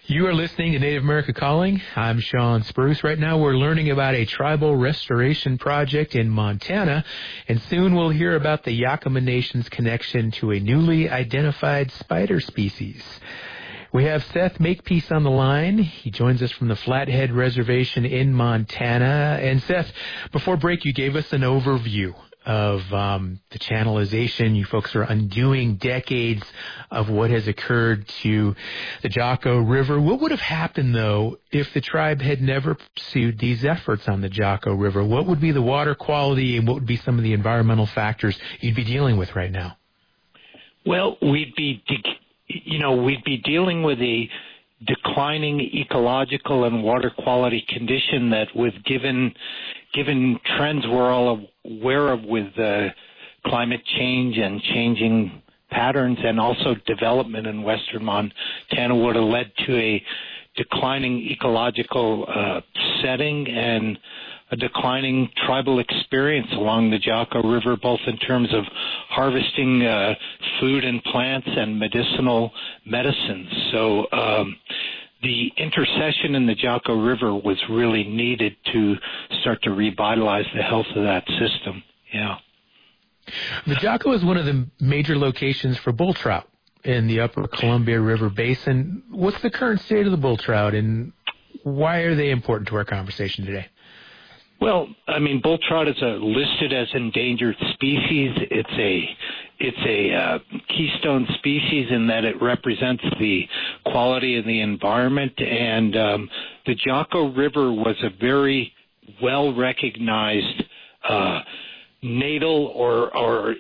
You are listening to Native America Calling. I'm Sean Spruce. Right now we're learning about a tribal restoration project in Montana, and soon we'll hear about the Yakama Nation's connection to a newly identified spider species. We have Seth Makepeace on the line. He joins us from the Flathead Reservation in Montana. And Seth, before break, you gave us an overview of the channelization. You folks are undoing decades of what has occurred to the Jocko River. What would have happened, though, if the tribe had never pursued these efforts on the Jocko River? What would be the water quality, and what would be some of the environmental factors you'd be dealing with right now? Well, we'd be dealing with a declining ecological and water quality condition that, with given trends we're all aware of with climate change and changing patterns, and also development in western Montana, would have led to a declining ecological setting and a declining tribal experience along the Jocko River, both in terms of harvesting food and plants and medicinal medicines. So the intercession in the Jocko River was really needed to start to revitalize the health of that system. Yeah. The Jocko is one of the major locations for bull trout in the upper Columbia River Basin. What's the current state of the bull trout, and why are they important to our conversation today? Well, I mean, bull trout is listed as endangered species. It's a keystone species in that it represents the quality of the environment, and the Jocko River was a very well-recognized natal or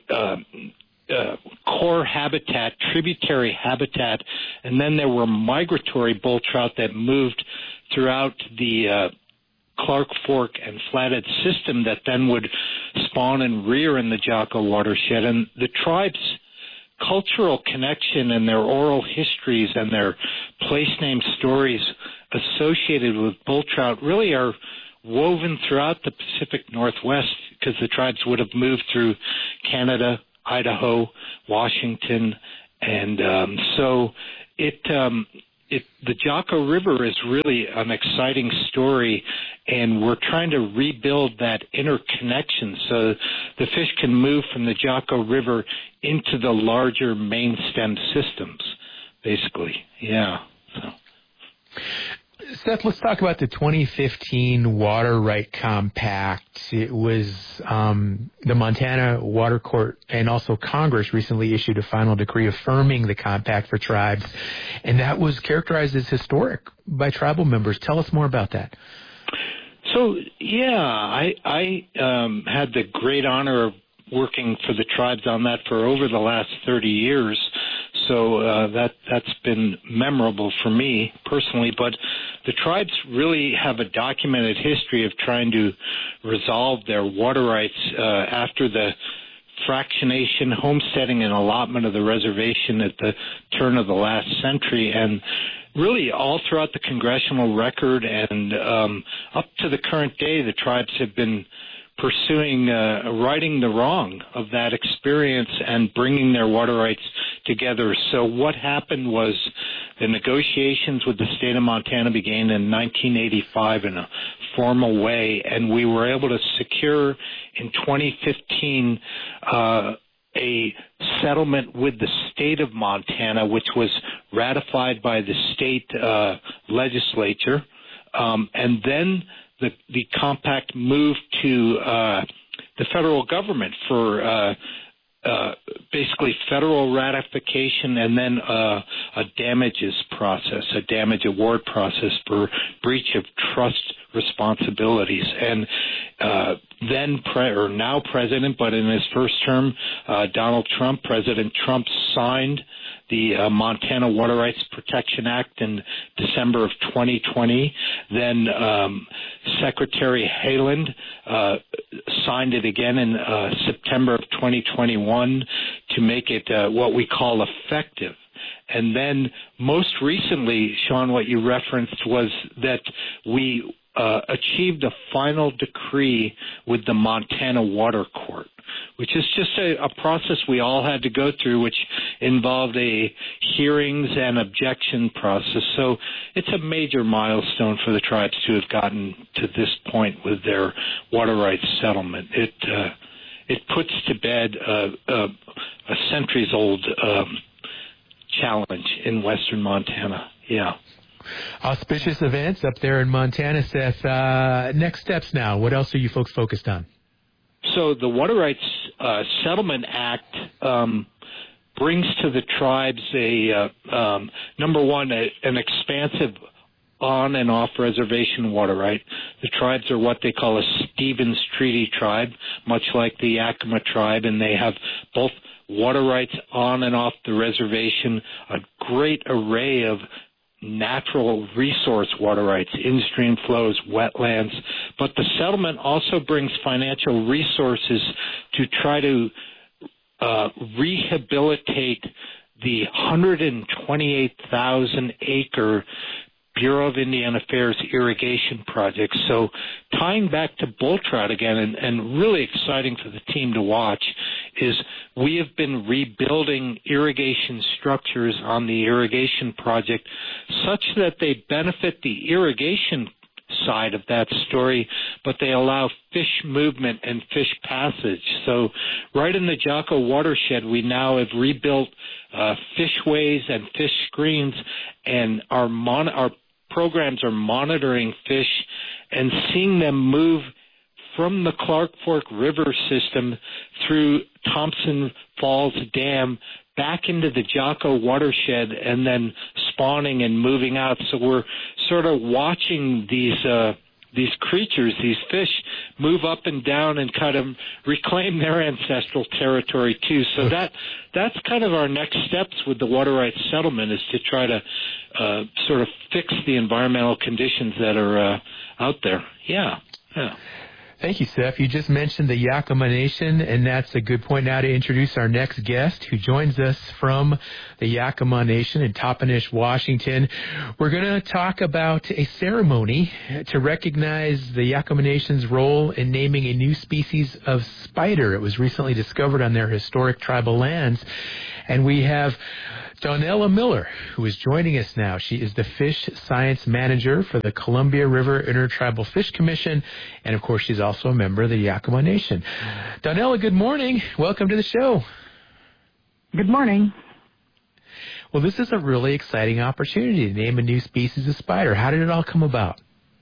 core habitat, tributary habitat, and then there were migratory bull trout that moved throughout the Clark Fork and Flathead system that then would spawn and rear in the Jocko watershed. And the tribe's cultural connection and their oral histories and their place name stories associated with bull trout really are woven throughout the Pacific Northwest, because the tribes would have moved through Canada, Idaho, Washington, and so the Jocko River is really an exciting story, and we're trying to rebuild that interconnection so the fish can move from the Jocko River into the larger main stem systems, basically. Yeah. So. Seth, let's talk about the 2015 Water Right Compact. It was the Montana Water Court and also Congress recently issued a final decree affirming the compact for tribes, and that was characterized as historic by tribal members. Tell us more about that. So, yeah, I had the great honor of working for the tribes on that for over the last 30 years. So that's been memorable for me personally. But the tribes really have a documented history of trying to resolve their water rights after the fractionation, homesteading, and allotment of the reservation at the turn of the last century. And really all throughout the congressional record and up to the current day, the tribes have been pursuing righting the wrong of that experience and bringing their water rights together. So what happened was the negotiations with the state of Montana began in 1985 in a formal way, and we were able to secure in 2015 a settlement with the state of Montana, which was ratified by the state legislature, and then the compact moved to the federal government for basically federal ratification, and then a damages process, a damage award process for breach of trust responsibilities. And then now President, but in his first term, President Trump signed the Montana Water Rights Protection Act in December of 2020. Then Secretary Haaland signed it again in September of 2021 to make it what we call effective. And then most recently, Sean, what you referenced was that we achieved a final decree with the Montana Water Court, which is just a process we all had to go through, which involved a hearings and objection process. So it's a major milestone for the tribes to have gotten to this point with their water rights settlement. It puts to bed a centuries-old challenge in western Montana. Yeah. Auspicious events up there in Montana, Seth. Next steps now. What else are you folks focused on? So the Water Rights Settlement Act brings to the tribes number one, an expansive on and off reservation water right. The tribes are what they call a Stevens Treaty tribe, much like the Yakima tribe, and they have both water rights on and off the reservation, a great array of natural resource water rights, in-stream flows, wetlands, but the settlement also brings financial resources to try to rehabilitate the 128,000-acre Bureau of Indian Affairs irrigation project. So tying back to bull trout again, and really exciting for the team to watch, is we have been rebuilding irrigation structures on the irrigation project such that they benefit the irrigation side of that story, but they allow fish movement and fish passage. So right in the Jocko watershed, we now have rebuilt fishways and fish screens, and our programs are monitoring fish and seeing them move from the Clark Fork River system through Thompson Falls Dam back into the Jocko watershed and then spawning and moving out. So we're sort of watching these creatures, these fish, move up and down and kind of reclaim their ancestral territory too. So that's kind of our next steps with the water rights settlement, is to try to sort of fix the environmental conditions that are out there. Yeah. Thank you, Seth. You just mentioned the Yakima Nation, and that's a good point now to introduce our next guest, who joins us from the Yakima Nation in Toppenish, Washington. We're going to talk about a ceremony to recognize the Yakima Nation's role in naming a new species of spider. It was recently discovered on their historic tribal lands, and we have Donella Miller, who is joining us now. She is the Fish Science Manager for the Columbia River Intertribal Fish Commission, and of course she's also a member of the Yakima Nation. Donella, good morning. Welcome to the show. Good morning. Well, this is a really exciting opportunity to name a new species of spider. How did it all come about?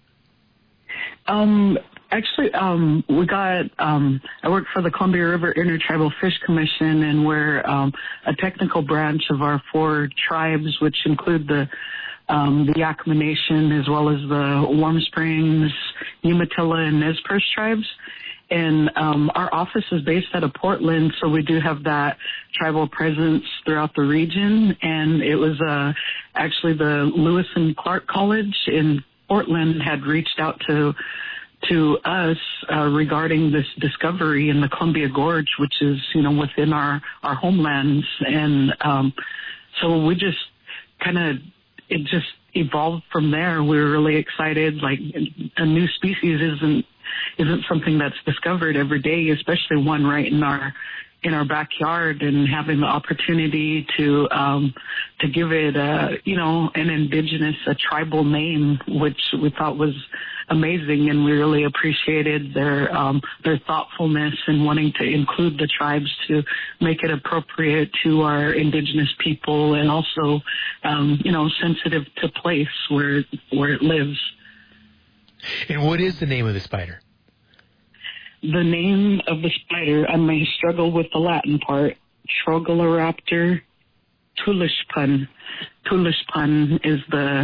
Actually, I work for the Columbia River Intertribal Fish Commission, and we're a technical branch of our 4 tribes, which include the Yakima Nation, as well as the Warm Springs, Umatilla, and Nez Perce tribes. And our office is based out of Portland, so we do have that tribal presence throughout the region. And it was actually the Lewis and Clark College in Portland had reached out to us regarding this discovery in the Columbia Gorge, which is, within our homelands. And so we just it just evolved from there. We were really excited. Like, a new species isn't something that's discovered every day, especially one right in our backyard, and having the opportunity to give it an indigenous, a tribal name, which we thought was amazing, and we really appreciated their thoughtfulness in wanting to include the tribes to make it appropriate to our indigenous people, and also sensitive to place where it lives. And what is the name of the spider? The name of the spider, I may struggle with the Latin part, Trogloropter tulishpun. Tulishpun is the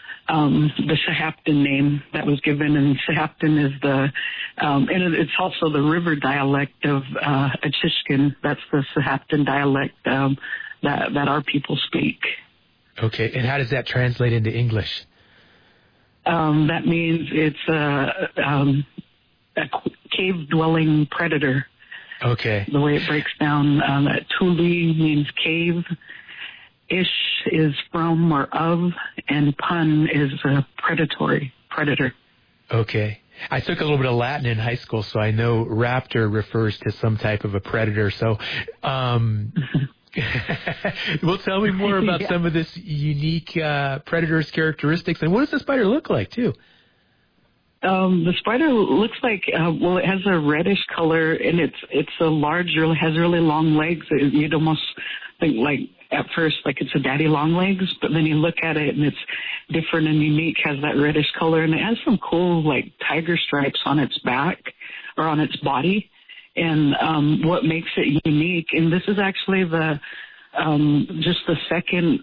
Sahaptin name that was given, and Sahaptin is and it's also the river dialect of Achishkin. That's the Sahaptin dialect that our people speak. Okay, and how does that translate into English? That means it's a cave-dwelling predator. Okay. The way it breaks down, that Tuli means cave, Ish is from or of, and Pun is a predator. Okay. I took a little bit of Latin in high school, so I know raptor refers to some type of a predator. So, well, tell me more about some of this unique predator's characteristics, and what does the spider look like, too? The spider looks like, well, it has a reddish color, and it's a larger, has really long legs. You'd almost think, like, at first, like it's a daddy long legs, but then you look at it and it's different and unique, has that reddish color, and it has some cool, like, tiger stripes on its back or on its body. And what makes it unique, and this is actually just the second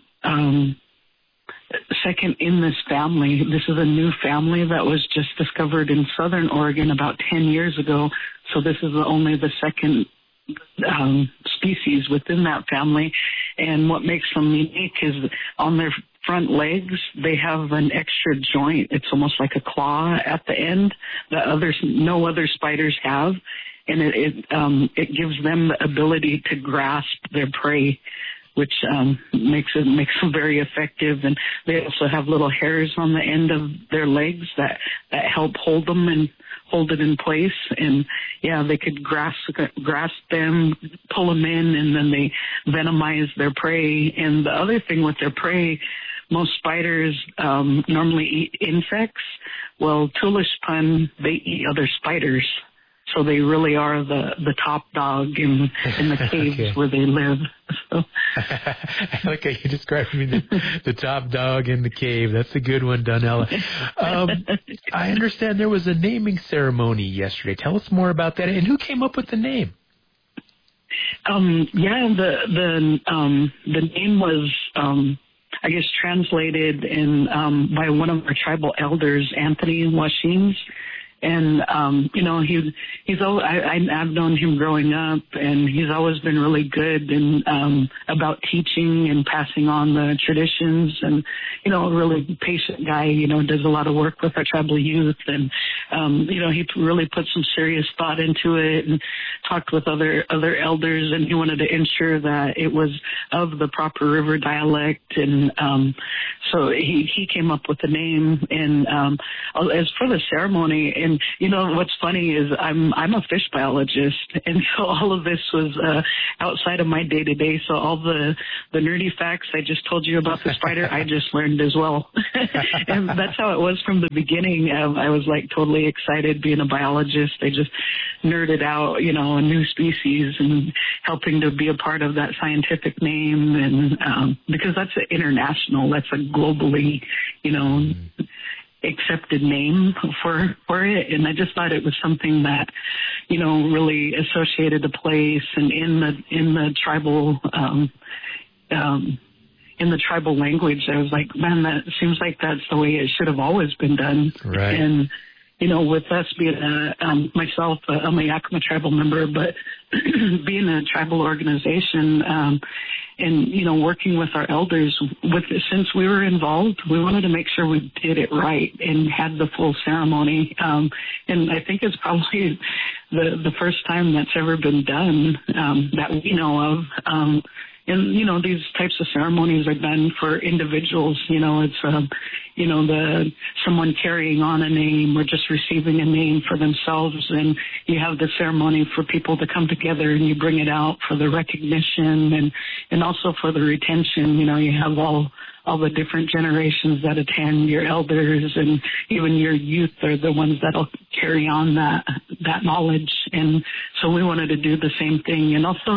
in this family. This is a new family that was just discovered in Southern Oregon about 10 years ago. So this is only the second species within that family. And what makes them unique is on their front legs, they have an extra joint. It's almost like a claw at the end that no other spiders have. And it gives them the ability to grasp their prey, which makes them very effective. And they also have little hairs on the end of their legs that help hold them and hold it in place. And yeah, they could grasp them, pull them in, and then they venomize their prey. And the other thing with their prey, most spiders normally eat insects. Well, Tulish pun, they eat other spiders. So they really are the top dog in the caves okay. where they live. So. Okay, you described me the top dog in the cave. That's a good one, Donella. I understand there was a naming ceremony yesterday. Tell us more about that. And who came up with the name? The name was I guess translated in by one of our tribal elders, Anthony Washins. And, I've known him growing up, and he's always been really good and about teaching and passing on the traditions, and, a really patient guy, does a lot of work with our tribal youth. And, he really put some serious thought into it and talked with other elders, and he wanted to ensure that it was of the proper river dialect. And, so he came up with the name. And, as for the ceremony, and what's funny is I'm a fish biologist, and so all of this was outside of my day to day. So all the nerdy facts I just told you about the spider, I just learned as well. And that's how it was from the beginning. I was like totally excited being a biologist. I just nerded out, a new species and helping to be a part of that scientific name, and because that's international, that's a globally, accepted name for it. And I just thought it was something that, really associated the place, and in the tribal, in the tribal language, I was like, man, that seems like that's the way it should have always been done. Right. And, with us being myself, I'm a Yakima tribal member, but being a tribal organization, and, working with our elders, since we were involved, we wanted to make sure we did it right and had the full ceremony. And I think it's probably the first time that's ever been done, that we know of. And, these types of ceremonies are done for individuals. It's, someone carrying on a name or just receiving a name for themselves. And you have the ceremony for people to come together, and you bring it out for the recognition and also for the retention. You have all the different generations that attend, your elders, and even your youth are the ones that'll carry on that knowledge. And so we wanted to do the same thing. And also,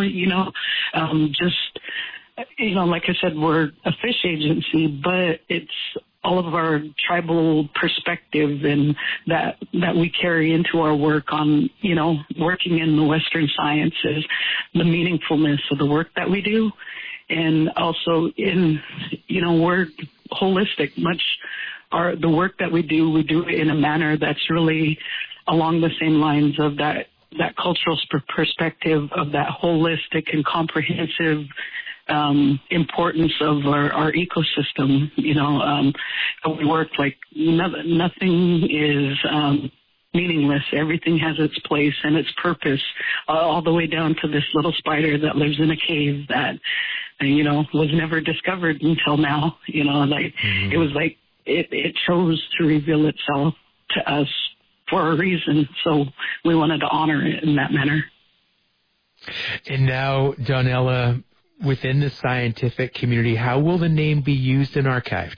like I said, we're a fish agency, but it's all of our tribal perspective and that we carry into our work on, working in the Western sciences, the meaningfulness of the work that we do. And also we're holistic. The work that we do it in a manner that's really along the same lines of that cultural perspective of that holistic and comprehensive importance of our ecosystem. We work like nothing is meaningless. Everything has its place and its purpose, all the way down to this little spider that lives in a cave that, was never discovered until now. It was like it chose to reveal itself. to us for a reason. So we wanted to honor it in that manner. And now, Donella, within the scientific community, how will the name be used and archived?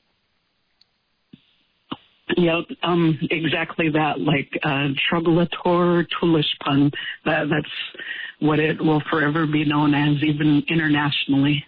Yeah, exactly that, like Troglodyte Tulishpan. That's what it will forever be known as, even internationally.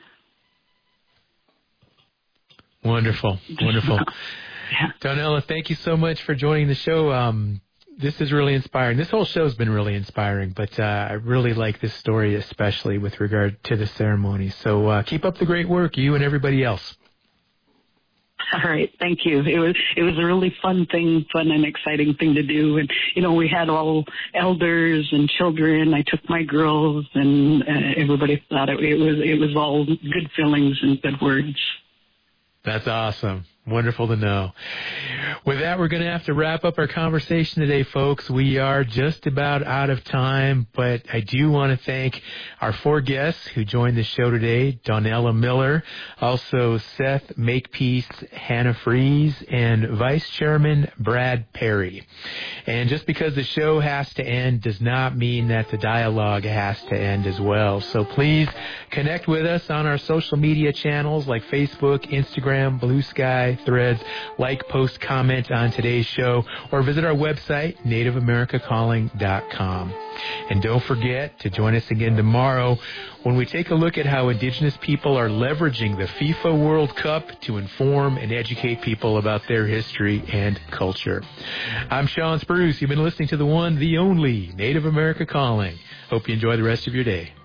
Wonderful, wonderful. Yeah. Donella, thank you so much for joining the show. This is really inspiring. This whole show has been really inspiring, but I really like this story, especially with regard to the ceremony. So keep up the great work, you and everybody else. All right, thank you. It was a really fun and exciting thing to do, and we had all elders and children. I took my girls, and everybody thought it was all good feelings and good words. That's awesome. Wonderful to know. With that, we're going to have to wrap up our conversation today, folks. We are just about out of time, but I do want to thank our 4 guests who joined the show today, Donella Miller, also Seth Makepeace, Hannah Fries, and Vice Chairman Brad Perry. And just because the show has to end does not mean that the dialogue has to end as well. So please connect with us on our social media channels like Facebook, Instagram, Blue Sky, Threads, like, post, comment on today's show, or visit our website, nativeamericacalling.com. And don't forget to join us again tomorrow when we take a look at how Indigenous people are leveraging the FIFA World Cup to inform and educate people about their history and culture. I'm Sean Spruce. You've been listening to the one, the only Native America Calling. Hope you enjoy the rest of your day.